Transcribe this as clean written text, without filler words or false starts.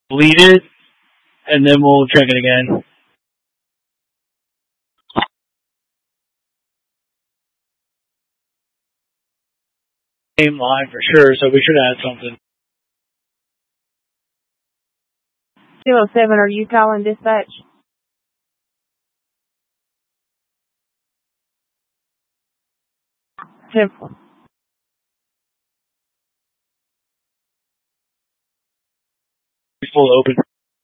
delete it, and then we'll check it again. Same line for sure, so we should add something. 207, are you calling dispatch? Simple. Full open.